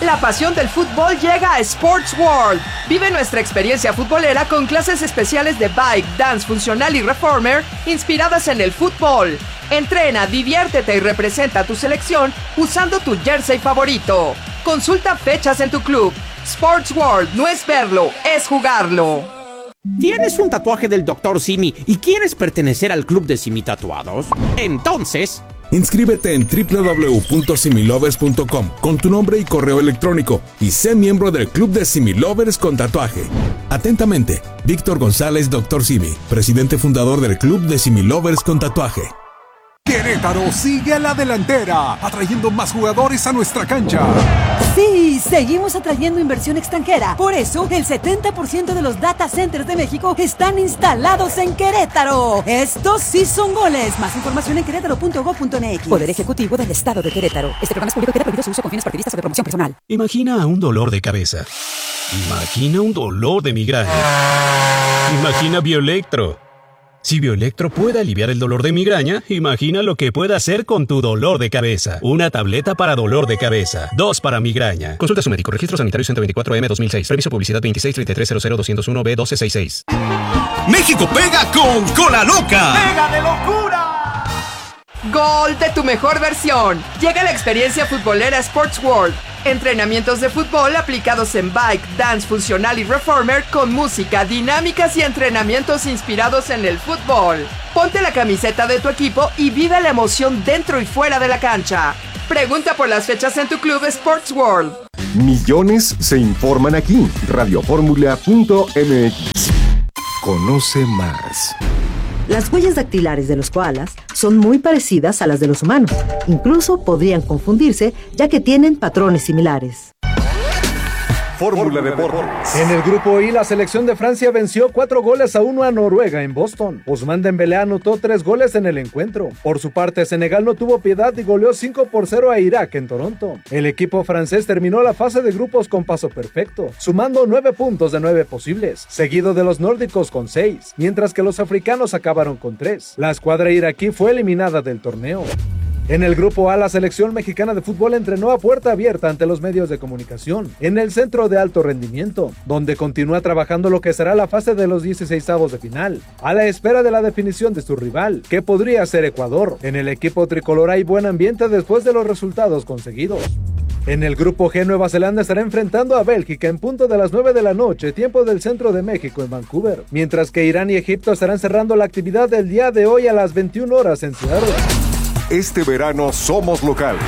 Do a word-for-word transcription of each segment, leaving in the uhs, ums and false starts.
La pasión del fútbol llega a Sports World. Vive nuestra experiencia futbolera con clases especiales de bike, dance funcional y reformer inspiradas en el fútbol. Entrena, diviértete y representa a tu selección usando tu jersey favorito. Consulta fechas en tu club. Sports World no es verlo, es jugarlo. ¿Tienes un tatuaje del doctor Simi y quieres pertenecer al club de Simi Tatuados? Entonces, inscríbete en doble u doble u doble u punto similovers punto com con tu nombre y correo electrónico y sé miembro del club de Similovers con tatuaje. Atentamente, Víctor González, doctor Simi, presidente fundador del club de Similovers con tatuaje. Querétaro sigue a la delantera, atrayendo más jugadores a nuestra cancha. Sí, seguimos atrayendo inversión extranjera. Por eso, el setenta por ciento de los data centers de México están instalados en Querétaro. Estos sí son goles. Más información en querétaro punto gob punto eme equis. Poder Ejecutivo del Estado de Querétaro. Este programa es público y queda prohibido su uso con fines partidistas o de promoción personal. Imagina un dolor de cabeza. Imagina un dolor de migraña. Imagina Bioelectro. Si Bioelectro puede aliviar el dolor de migraña, imagina lo que puede hacer con tu dolor de cabeza. Una tableta para dolor de cabeza. Dos para migraña. Consulta a su médico. Registro sanitario ciento veinticuatro eme dos mil seis. Permiso publicidad veintiséis treinta y tres cero cero doscientos uno be doce sesenta y seis. México pega con Cola Loca. ¡Pega de locura! Gol de tu mejor versión. Llega la experiencia futbolera Sports World. Entrenamientos de fútbol aplicados en bike, dance funcional y reformer con música, dinámicas y entrenamientos inspirados en el fútbol. Ponte la camiseta de tu equipo y vive la emoción dentro y fuera de la cancha. Pregunta por las fechas en tu club Sports World. Millones se informan aquí. radio fórmula punto eme equis. Conoce más. Las huellas dactilares de los koalas son muy parecidas a las de los humanos. Incluso podrían confundirse, ya que tienen patrones similares. Fórmula Deportes. En el grupo I, la selección de Francia venció cuatro goles a uno a Noruega en Boston. Ousmane Dembélé anotó tres goles en el encuentro. Por su parte, Senegal no tuvo piedad y goleó cinco por cero a Irak en Toronto. El equipo francés terminó la fase de grupos con paso perfecto, sumando nueve puntos de nueve posibles, seguido de los nórdicos con seis, mientras que los africanos acabaron con tres. La escuadra iraquí fue eliminada del torneo. En el grupo A, la selección mexicana de fútbol entrenó a puerta abierta ante los medios de comunicación en el centro de alto rendimiento, donde continúa trabajando lo que será la fase de los dieciseisavos de final, a la espera de la definición de su rival, que podría ser Ecuador. En el equipo tricolor hay buen ambiente después de los resultados conseguidos. En el grupo G, Nueva Zelanda estará enfrentando a Bélgica en punto de las nueve de la noche, tiempo del centro de México en Vancouver, mientras que Irán y Egipto estarán cerrando la actividad del día de hoy a las veintiuna horas en Seattle. Este verano somos locales.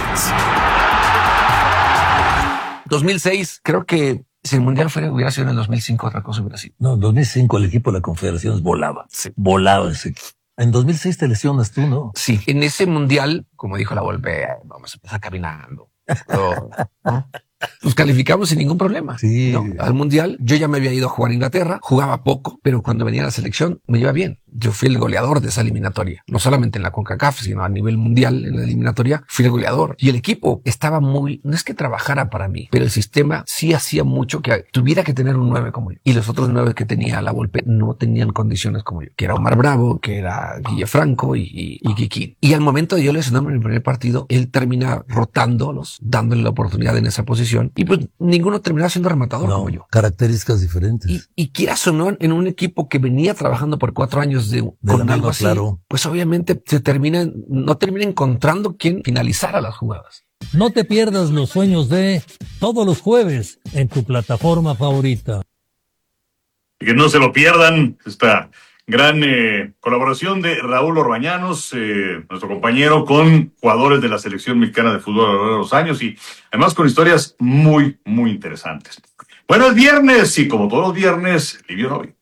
dos mil seis, creo que si el Mundial fuera, hubiera sido en el dos mil cinco, otra cosa hubiera sido. No, en dos mil cinco el equipo de la Confederaciones volaba. Sí. Volaba ese equipo. En dos mil seis te lesionas tú, ¿no? Sí. En ese Mundial, como dijo la Volpe, vamos a empezar caminando. Pero, ¿no? Pues calificamos sin ningún problema. Sí. ¿No? Al Mundial, yo ya me había ido a jugar a Inglaterra, jugaba poco, pero cuando venía a la selección me iba bien. Yo fui el goleador de esa eliminatoria, no solamente en la CONCACAF, sino a nivel mundial en la eliminatoria, fui el goleador. Y el equipo estaba muy, no es que trabajara para mí, pero el sistema sí hacía mucho que tuviera que tener un nueve como yo. Y los otros nueve que tenía la Volpe no tenían condiciones como yo, que era Omar Bravo, que era Guille Franco y, y, y Kikín. Y al momento de yo lesionarme en el primer partido, él termina rotándolos, dándole la oportunidad en esa posición. Y pues ninguno terminaba siendo rematador no, como yo. Características diferentes. Y, y quieras o no, en un equipo que venía trabajando por cuatro años de, de con mano, algo así, claro. Pues obviamente se termina, no termina encontrando quién finalizara las jugadas. No te pierdas los sueños de todos los jueves en tu plataforma favorita. Que no se lo pierdan esta gran eh, colaboración de Raúl Orbañanos, eh, nuestro compañero, con jugadores de la selección mexicana de fútbol a lo largo de los años y además con historias muy, muy interesantes. Bueno, es viernes y como todos los viernes, Livio Novi.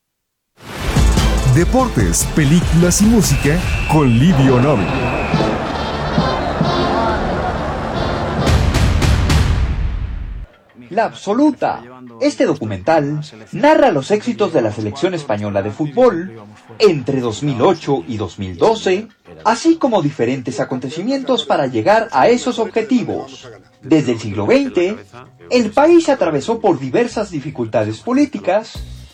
Deportes, películas y música con Livio Novi. La Absoluta. Este documental narra los éxitos de la selección española de fútbol entre dos mil ocho y dos mil doce, así como diferentes acontecimientos para llegar a esos objetivos. Desde el siglo veinte, el país atravesó por diversas dificultades políticas,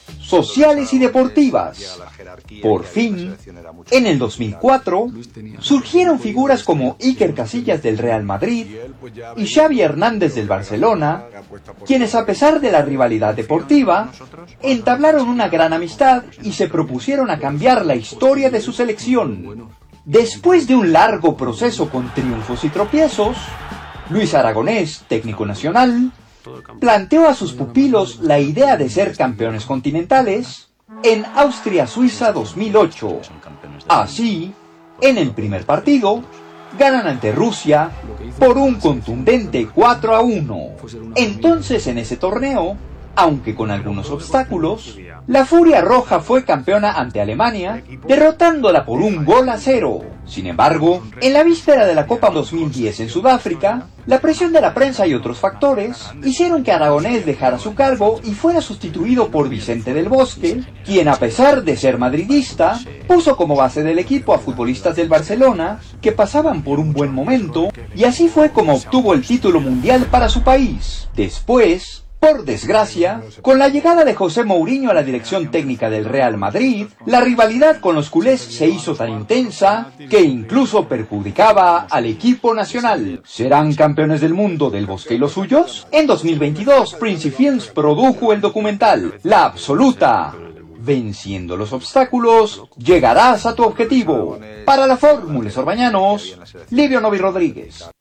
sociales y deportivas. Por fin, en el dos mil cuatro, surgieron figuras como Iker Casillas del Real Madrid y Xavi Hernández del Barcelona, quienes a pesar de la rivalidad deportiva, entablaron una gran amistad y se propusieron a cambiar la historia de su selección. Después de un largo proceso con triunfos y tropiezos, Luis Aragonés, técnico nacional, planteó a sus pupilos la idea de ser campeones continentales en Austria-Suiza dos mil ocho. Así, en el primer partido, ganan ante Rusia por un contundente cuatro a uno. Entonces, en ese torneo, aunque con algunos obstáculos, la Furia Roja fue campeona ante Alemania, derrotándola por un gol a cero. Sin embargo, en la víspera de la Copa dos mil diez en Sudáfrica, la presión de la prensa y otros factores hicieron que Aragonés dejara su cargo y fuera sustituido por Vicente del Bosque, quien a pesar de ser madridista, puso como base del equipo a futbolistas del Barcelona que pasaban por un buen momento, y así fue como obtuvo el título mundial para su país. Después, por desgracia, con la llegada de José Mourinho a la dirección técnica del Real Madrid, la rivalidad con los culés se hizo tan intensa que incluso perjudicaba al equipo nacional. ¿Serán campeones del mundo del Bosque y los suyos? En dos mil veintidós, Princi Films produjo el documental La Absoluta. Venciendo los obstáculos, llegarás a tu objetivo. Para la Fórmula Orbañanos, Livio Novi Rodríguez.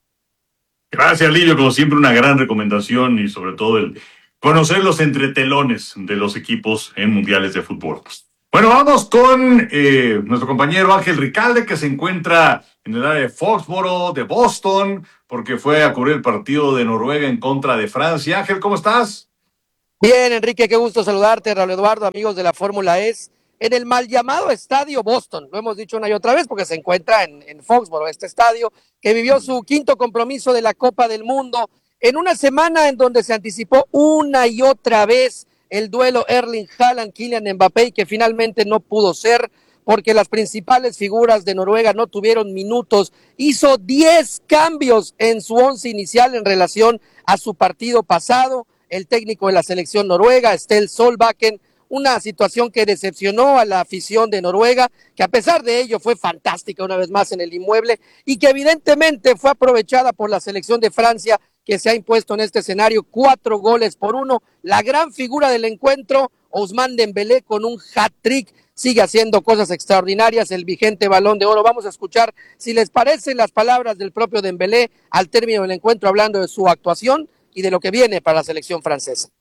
Gracias, Livio, como siempre una gran recomendación y sobre todo el conocer los entretelones de los equipos en mundiales de fútbol. Bueno, vamos con eh, nuestro compañero Ángel Ricalde, que se encuentra en el área de Foxboro, de Boston, porque fue a cubrir el partido de Noruega en contra de Francia. Ángel, ¿cómo estás? Bien, Enrique, qué gusto saludarte, Raúl Eduardo, amigos de la Fórmula E, en el mal llamado Estadio Boston. Lo hemos dicho una y otra vez porque se encuentra en, en Foxboro, este estadio que vivió su quinto compromiso de la Copa del Mundo en una semana en donde se anticipó una y otra vez el duelo Erling Haaland-Kylian Mbappé y que finalmente no pudo ser porque las principales figuras de Noruega no tuvieron minutos. Hizo diez cambios en su once inicial en relación a su partido pasado. El técnico de la selección noruega, Ståle Solbakken, una situación que decepcionó a la afición de Noruega, que a pesar de ello fue fantástica una vez más en el inmueble y que evidentemente fue aprovechada por la selección de Francia, que se ha impuesto en este escenario cuatro goles por uno. La gran figura del encuentro, Ousmane Dembélé, con un hat-trick, sigue haciendo cosas extraordinarias, el vigente Balón de Oro. Vamos a escuchar si les parecen las palabras del propio Dembélé al término del encuentro, hablando de su actuación y de lo que viene para la selección francesa.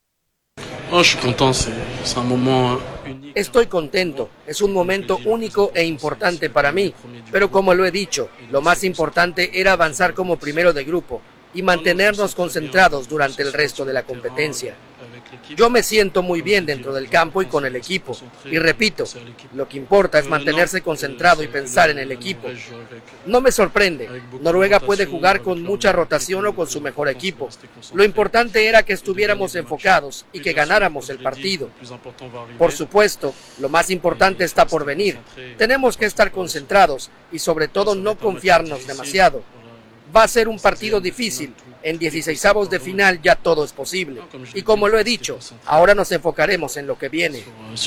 Estoy contento, es un momento único e importante para mí, pero como lo he dicho, lo más importante era avanzar como primero de grupo y mantenernos concentrados durante el resto de la competencia. Yo me siento muy bien dentro del campo y con el equipo, y repito, lo que importa es mantenerse concentrado y pensar en el equipo. No me sorprende, Noruega puede jugar con mucha rotación o con su mejor equipo. Lo importante era que estuviéramos enfocados y que ganáramos el partido. Por supuesto, lo más importante está por venir. Tenemos que estar concentrados y sobre todo no confiarnos demasiado. Va a ser un partido difícil. En dieciseisavos de final ya todo es posible. Y como lo he dicho, ahora nos enfocaremos en lo que viene.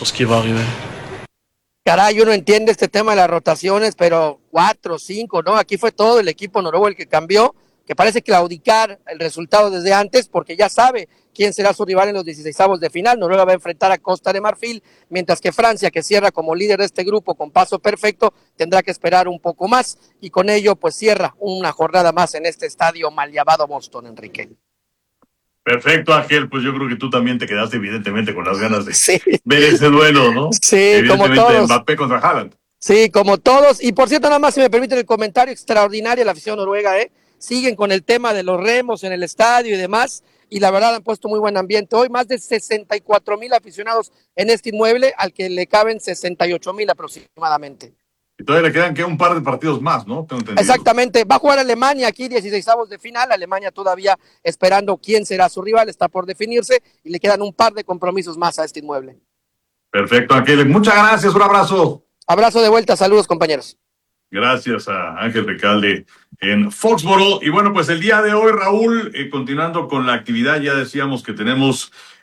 Caray, uno entiende este tema de las rotaciones, pero cuatro, cinco, ¿no? Aquí fue todo el equipo noruego el que cambió, que parece claudicar el resultado desde antes, porque ya sabe quién será su rival en los dieciseisavos de final. Noruega va a enfrentar a Costa de Marfil, mientras que Francia, que cierra como líder de este grupo con paso perfecto, tendrá que esperar un poco más, y con ello pues cierra una jornada más en este estadio mal llamado Boston, Enrique. Perfecto, Ángel, pues yo creo que tú también te quedaste evidentemente con las ganas de sí. ver ese duelo, ¿no? Sí, como todos. Mbappé contra Haaland. Sí, como todos, y por cierto, nada más si me permiten el comentario extraordinario de la afición noruega, ¿eh? Siguen con el tema de los remos en el estadio y demás, y la verdad han puesto muy buen ambiente. Hoy más de sesenta y cuatro mil aficionados en este inmueble, al que le caben sesenta y ocho mil aproximadamente. Y todavía le quedan que un par de partidos más, ¿no? Exactamente, va a jugar Alemania aquí, dieciseisavos de final, Alemania todavía esperando quién será su rival, está por definirse, y le quedan un par de compromisos más a este inmueble. Perfecto, Ángel, muchas gracias, un abrazo. Abrazo de vuelta, saludos compañeros. Gracias a Ángel Recalde en Foxboro. Y bueno, pues el día de hoy, Raúl, eh, continuando con la actividad, ya decíamos que tenemos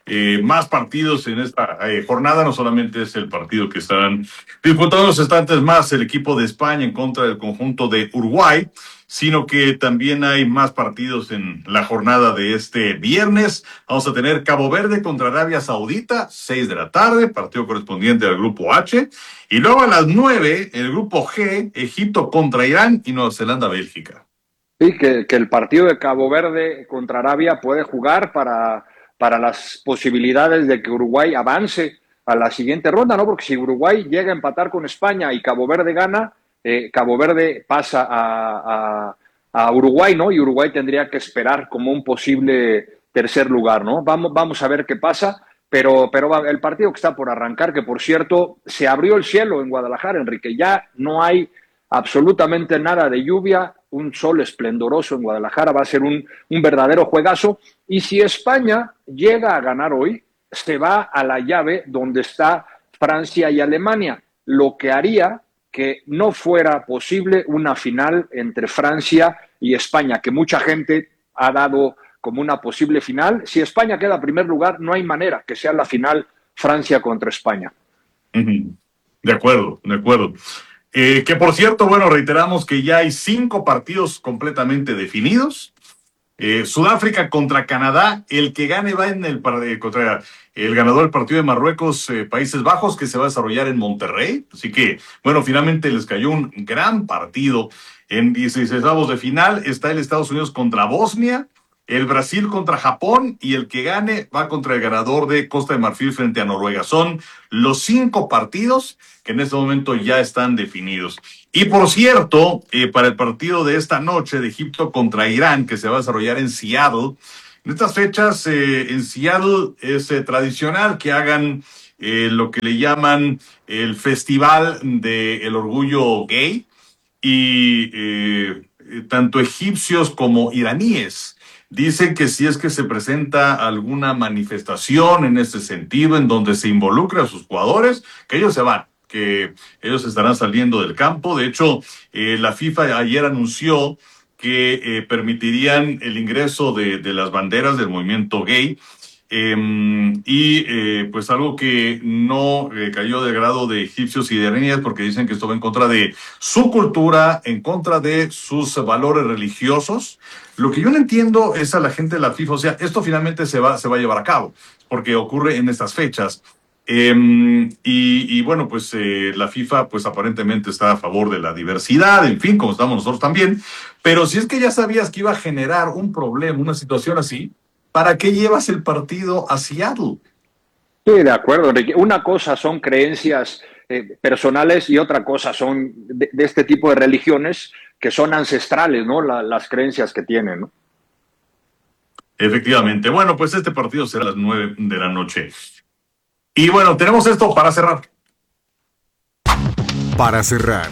eh, más partidos en esta eh, jornada. No solamente es el partido que estarán disputando los instantes más el equipo de España en contra del conjunto de Uruguay, sino que también hay más partidos en la jornada de este viernes. Vamos a tener Cabo Verde contra Arabia Saudita, seis de la tarde, partido correspondiente al grupo H. Y luego a las nueve, el grupo G, Egipto contra Irán y Nueva Zelanda, Bélgica. Sí, que, que el partido de Cabo Verde contra Arabia puede jugar para, para las posibilidades de que Uruguay avance a la siguiente ronda, ¿no? Porque si Uruguay llega a empatar con España y Cabo Verde gana, eh, Cabo Verde pasa a, a, a Uruguay, ¿no? Y Uruguay tendría que esperar como un posible tercer lugar, ¿no? Vamos, vamos a ver qué pasa, pero, pero el partido que está por arrancar, que por cierto, se abrió el cielo en Guadalajara, Enrique, ya no hay absolutamente nada de lluvia, un sol esplendoroso en Guadalajara, va a ser un, un verdadero juegazo, y si España llega a ganar hoy, se va a la llave donde está Francia y Alemania, lo que haría que no fuera posible una final entre Francia y España, que mucha gente ha dado como una posible final. Si España queda en primer lugar, no hay manera que sea la final Francia contra España. De acuerdo, de acuerdo. Eh, que por cierto, bueno, reiteramos que ya hay cinco partidos completamente definidos. Eh, Sudáfrica contra Canadá, el que gane va en el eh, contra el ganador del partido de Marruecos, eh, Países Bajos, que se va a desarrollar en Monterrey. Así que, bueno, finalmente les cayó un gran partido. En dieciseisavos de final está el Estados Unidos contra Bosnia, el Brasil contra Japón, y el que gane va contra el ganador de Costa de Marfil frente a Noruega. Son los cinco partidos que en este momento ya están definidos. Y por cierto, eh, para el partido de esta noche de Egipto contra Irán, que se va a desarrollar en Seattle, en estas fechas eh, en Seattle es eh, tradicional que hagan eh, lo que le llaman el Festival del Orgullo Gay, y eh, tanto egipcios como iraníes dicen que si es que se presenta alguna manifestación en este sentido, en donde se involucra a sus jugadores, que ellos se van, que ellos estarán saliendo del campo. De hecho, eh, la FIFA ayer anunció que eh, permitirían el ingreso de, de las banderas del movimiento gay, eh, y eh, pues algo que no eh, cayó del grado de egipcios y de iraníes, porque dicen que esto va en contra de su cultura, en contra de sus valores religiosos. Lo que yo no entiendo es a la gente de la FIFA, o sea, esto finalmente se va, se va a llevar a cabo, porque ocurre en estas fechas. Eh, y, y bueno, pues eh, la FIFA pues aparentemente está a favor de la diversidad, en fin, como estamos nosotros también, pero si es que ya sabías que iba a generar un problema, una situación así, ¿para qué llevas el partido a Seattle? Sí, de acuerdo, Enrique. Una cosa son creencias eh, personales y otra cosa son de, de este tipo de religiones que son ancestrales, ¿no? La, las creencias que tienen, ¿no? Efectivamente. Bueno, pues este partido será a las nueve de la noche. Y bueno, tenemos esto para cerrar. Para cerrar.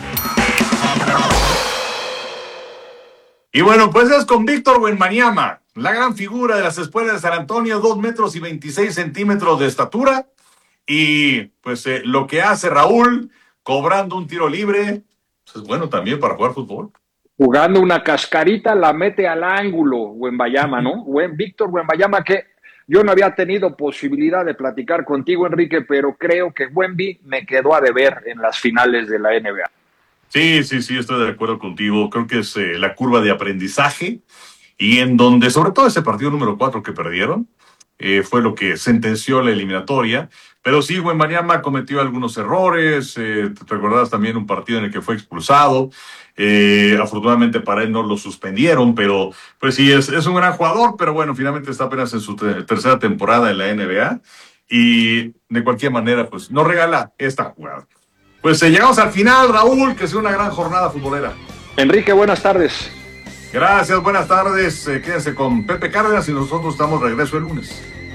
Y bueno, pues es con Víctor Wembanyama, la gran figura de las espuelas de San Antonio, dos metros y veintiséis centímetros de estatura. Y pues eh, lo que hace Raúl, cobrando un tiro libre, pues es bueno también para jugar fútbol. Jugando una cascarita, la mete al ángulo, Wembanyama, ¿no? Víctor Wembanyama, que yo no había tenido posibilidad de platicar contigo, Enrique, pero creo que Wemby me quedó a deber en las finales de la N B A. Sí, sí, sí, estoy de acuerdo contigo. Creo que es eh, la curva de aprendizaje, y en donde, sobre todo ese partido número cuatro que perdieron, eh, fue lo que sentenció la eliminatoria. Pero sí, Wembanyama cometió algunos errores. Eh, te recordarás también un partido en el que fue expulsado. Eh, afortunadamente para él no lo suspendieron, pero pues sí, es, es un gran jugador, pero bueno, finalmente está apenas en su te- tercera temporada en la N B A, y de cualquier manera, pues nos regala esta jugada. Pues eh, llegamos al final, Raúl, que sea una gran jornada futbolera. Enrique, buenas tardes. Gracias, buenas tardes. Eh, quédense con Pepe Cárdenas y nosotros estamos de regreso el lunes.